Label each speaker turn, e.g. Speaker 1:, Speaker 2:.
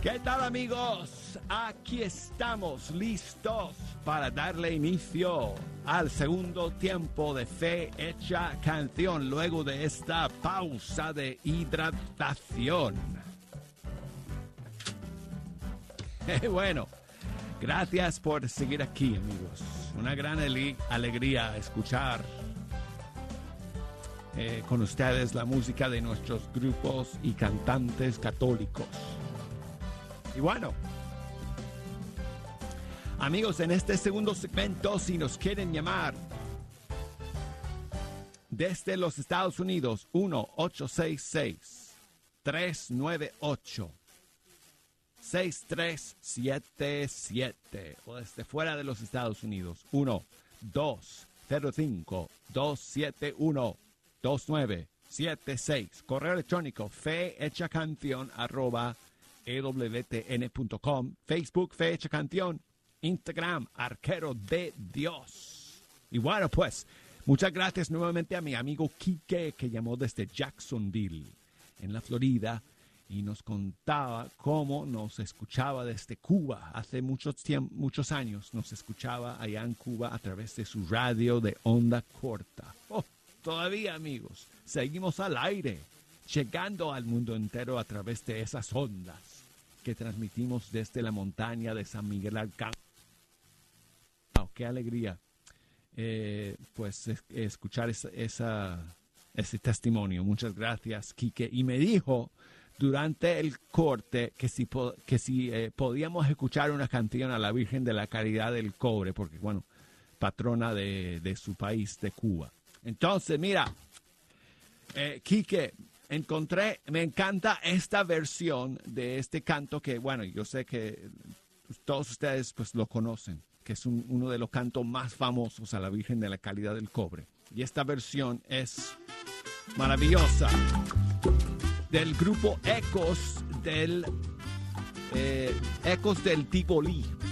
Speaker 1: ¿Qué tal, amigos? Aquí estamos listos para darle inicio al segundo tiempo de Fe Hecha Canción luego de esta pausa de hidratación. Bueno, gracias por seguir aquí, amigos. Una gran alegría escuchar con ustedes la música de nuestros grupos y cantantes católicos. Y bueno, amigos, en este segundo segmento, si nos quieren llamar desde los Estados Unidos, 1-866-398-6377. O desde fuera de los Estados Unidos, 1-205-271-2976. Correo electrónico fehechacancion@ewtn.com, Facebook Fe Hecha Canción, Instagram Arquero de Dios. Y bueno, pues muchas gracias nuevamente a mi amigo Quique, que llamó desde Jacksonville en la Florida y nos contaba cómo nos escuchaba desde Cuba. Hace muchos años nos escuchaba allá en Cuba a través de su radio de onda corta. Todavía, amigos, seguimos al aire, llegando al mundo entero a través de esas ondas que transmitimos desde la montaña de San Miguel Arcángel. ¡Wow! ¡Qué alegría! Escuchar ese testimonio. Muchas gracias, Quique. Y me dijo durante el corte que si podíamos escuchar una canción a la Virgen de la Caridad del Cobre, porque, bueno, patrona de su país, de Cuba. Entonces, mira, Quique, me encanta esta versión de este canto que, bueno, yo sé que todos ustedes pues lo conocen, que es uno de los cantos más famosos a la Virgen de la Caridad del Cobre. Y esta versión es maravillosa, del grupo Ecos del Ecos del Tibolí.